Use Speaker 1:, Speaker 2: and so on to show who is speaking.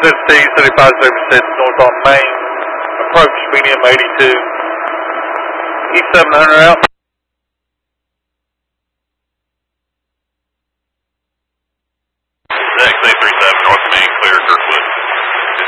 Speaker 1: ZT 35% northbound main, approach medium 82, E700 out.